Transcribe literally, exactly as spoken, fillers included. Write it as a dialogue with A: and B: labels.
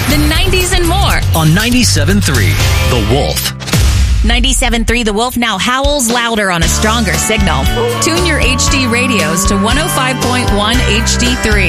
A: the nineties, and more.
B: On ninety-seven point three, The Wolf.
A: ninety-seven point three The Wolf now howls louder on a stronger signal. Tune your H D radios to one oh five point one H D three.